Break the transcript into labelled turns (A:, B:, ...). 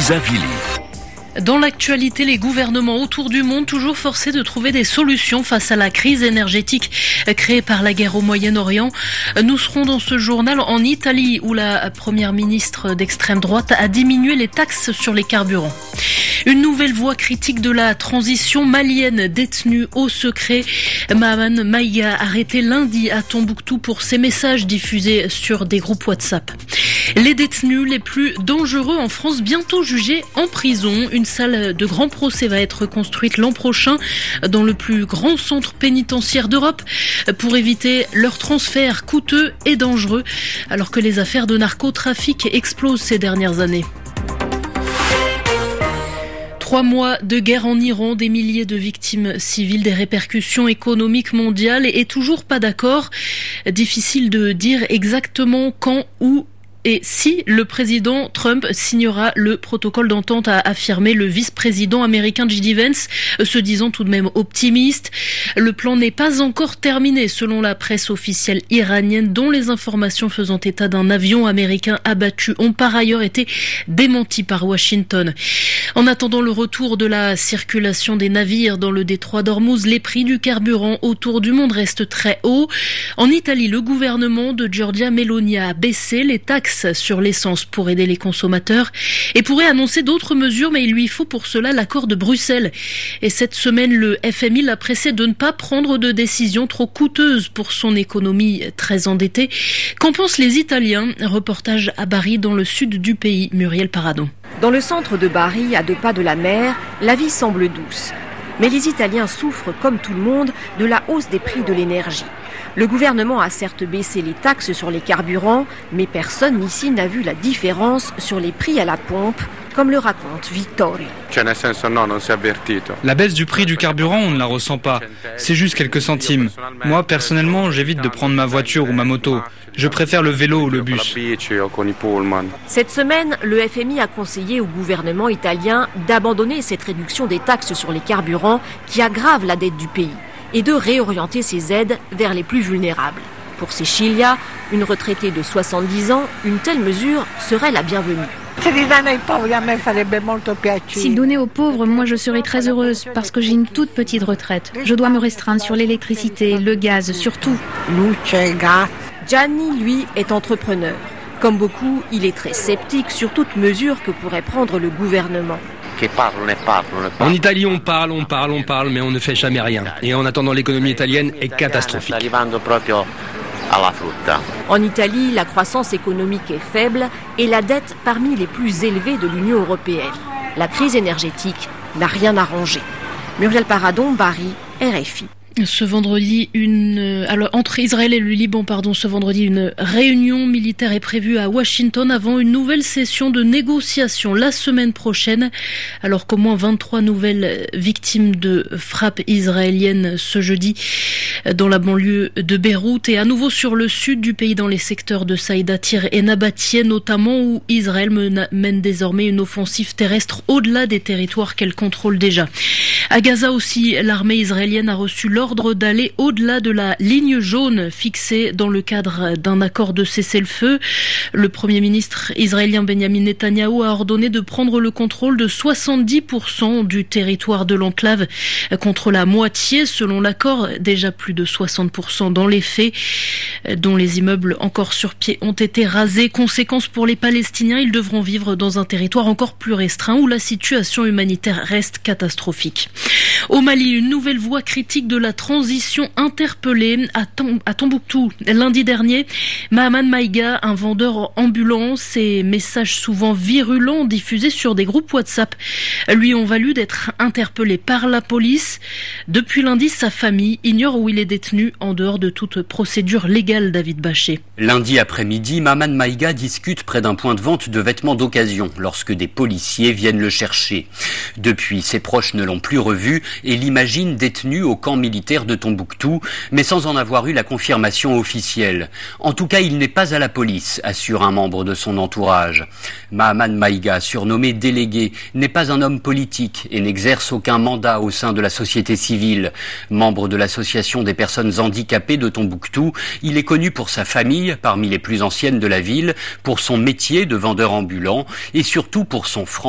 A: Lisa Vili.
B: Dans l'actualité, les gouvernements autour du monde toujours forcés de trouver des solutions face à la crise énergétique créée par la guerre au Moyen-Orient. Nous serons dans ce journal en Italie où la première ministre d'extrême droite a diminué les taxes sur les carburants. Une nouvelle voix critique de la transition malienne détenue au secret. Mahaman Maïga arrêté lundi à Tombouctou pour ses messages diffusés sur des groupes WhatsApp. Les détenus les plus dangereux en France bientôt jugés en prison. Une salle de grand procès va être construite l'an prochain dans le plus grand centre pénitentiaire d'Europe pour éviter leur transfert coûteux et dangereux alors que les affaires de narcotrafic explosent ces dernières années. 3 mois de guerre en Iran, des milliers de victimes civiles, des répercussions économiques mondiales et toujours pas d'accord. Difficile de dire exactement quand, où et si le président Trump signera le protocole d'entente, a affirmé le vice-président américain J.D. Vance, se disant tout de même optimiste. Le plan n'est pas encore terminé selon la presse officielle iranienne, dont les informations faisant état d'un avion américain abattu ont par ailleurs été démenties par Washington. En attendant le retour de la circulation des navires dans le détroit d'Ormuz, les prix du carburant autour du monde restent très hauts. En Italie, le gouvernement de Giorgia Meloni a baissé les taxes sur l'essence pour aider les consommateurs et pourrait annoncer d'autres mesures, mais il lui faut pour cela l'accord de Bruxelles. Et cette semaine, le FMI l'a pressé de ne pas prendre de décisions trop coûteuses pour son économie très endettée. Qu'en pensent les Italiens ? Reportage à Bari, dans le sud du pays. Muriel Paradon.
C: Dans le centre de Bari, à 2 pas de la mer, la vie semble douce. Mais les Italiens souffrent, comme tout le monde, de la hausse des prix de l'énergie. Le gouvernement a certes baissé les taxes sur les carburants, mais personne ici n'a vu la différence sur les prix à la pompe, comme le raconte Vittorio.
D: La baisse du prix du carburant, on ne la ressent pas. C'est juste quelques centimes. Moi, personnellement, j'évite de prendre ma voiture ou ma moto. Je préfère le vélo ou le bus.
C: Cette semaine, le FMI a conseillé au gouvernement italien d'abandonner cette réduction des taxes sur les carburants qui aggrave la dette du pays et de réorienter ses aides vers les plus vulnérables. Pour Cecilia, une retraitée de 70 ans, une telle mesure serait la bienvenue.
E: S'il donnait aux pauvres, moi je serais très heureuse parce que j'ai une toute petite retraite. Je dois me restreindre sur l'électricité, le gaz surtout.
C: Gianni, lui, est entrepreneur. Comme beaucoup, il est très sceptique sur toute mesure que pourrait prendre le gouvernement.
F: En Italie, on parle, mais on ne fait jamais rien. Et en attendant, l'économie italienne est catastrophique.
C: En Italie, la croissance économique est faible et la dette parmi les plus élevées de l'Union européenne. La crise énergétique n'a rien arrangé. Muriel Paradon, Bari, RFI.
B: Ce vendredi, entre Israël et le Liban, ce vendredi, une réunion militaire est prévue à Washington avant une nouvelle session de négociation la semaine prochaine. Alors qu'au moins 23 nouvelles victimes de frappes israéliennes ce jeudi dans la banlieue de Beyrouth et à nouveau sur le sud du pays dans les secteurs de Saïda, Tyr et Nabatie notamment, où Israël mène désormais une offensive terrestre au-delà des territoires qu'elle contrôle déjà. À Gaza aussi, l'armée israélienne a reçu l'ordre d'aller au-delà de la ligne jaune fixée dans le cadre d'un accord de cessez-le-feu. Le Premier ministre israélien Benjamin Netanyahou a ordonné de prendre le contrôle de 70% du territoire de l'enclave contre la moitié selon l'accord, déjà plus de 60% dans les faits, dont les immeubles encore sur pied ont été rasés. Conséquence pour les Palestiniens, ils devront vivre dans un territoire encore plus restreint où la situation humanitaire reste catastrophique. Au Mali, une nouvelle voix critique de la transition interpellée à Tombouctou. Lundi dernier, Mahaman Maïga, un vendeur ambulant, ses messages souvent virulents diffusés sur des groupes WhatsApp lui ont valu d'être interpellé par la police. Depuis lundi, sa famille ignore où il est détenu en dehors de toute procédure légale. David Bachet.
G: Lundi après-midi, Mahaman Maïga discute près d'un point de vente de vêtements d'occasion lorsque des policiers viennent le chercher. Depuis, ses proches ne l'ont plus revu et l'imagine détenu au camp militaire de Tombouctou, mais sans en avoir eu la confirmation officielle. En tout cas, il n'est pas à la police, assure un membre de son entourage. Mahaman Maïga, surnommé délégué, n'est pas un homme politique et n'exerce aucun mandat au sein de la société civile. Membre de l'association des personnes handicapées de Tombouctou, il est connu pour sa famille, parmi les plus anciennes de la ville, pour son métier de vendeur ambulant et surtout pour son franc